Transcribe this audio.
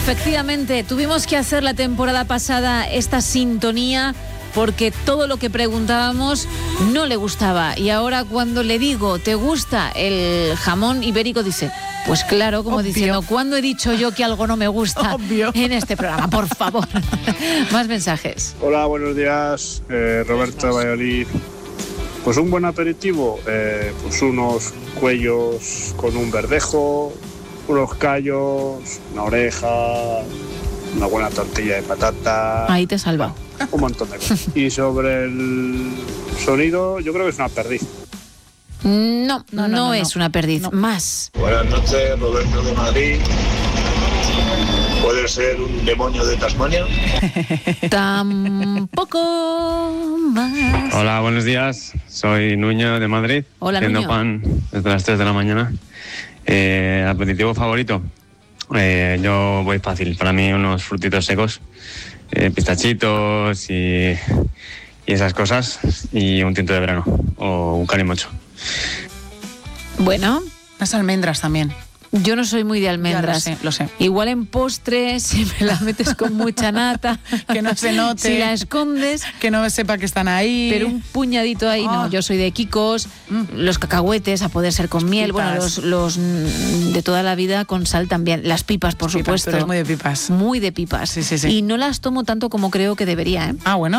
Efectivamente, tuvimos que hacer la temporada pasada esta sintonía porque todo lo que preguntábamos no le gustaba. Y ahora cuando le digo, ¿te gusta el jamón ibérico? Dice, pues claro, como Obvio. diciendo, ¿cuándo he dicho yo que algo no me gusta Obvio. en este programa? Por favor. Más mensajes. Hola, buenos días, Roberto de Valladolid. Pues un buen aperitivo, pues unos cuellos con un verdejo, unos callos, una oreja, una buena tortilla de patata. Ahí te he salvado. Un montón de cosas. Y sobre el sonido, yo creo que es una perdiz. No es una perdiz. No. Más. Buenas noches, Roberto de Madrid. ¿Puede ser un demonio de Tasmania? Tampoco más. Hola, buenos días. Soy Nuño de Madrid. Hola, haciendo Nuño. pan desde las 3 de la mañana. Aperitivo favorito. Yo voy fácil. Para mí unos frutitos secos, pistachitos y esas cosas. Y un tinto de verano o un calimocho. Bueno, Las almendras también. yo no soy muy de almendras. Ya lo sé. Igual en postres, si me la metes con mucha nata, Que no se note. si la escondes, Que no sepa que están ahí. pero un puñadito ahí, no. Oh. Yo soy de Kikos, los cacahuetes, a poder ser con miel, bueno, Pipas. los de toda la vida con sal también. Las pipas, por Pipas, supuesto. tú eres muy de pipas. Muy de pipas. Sí, sí, sí. Y no las tomo tanto como creo que debería, ¿eh? Ah, bueno.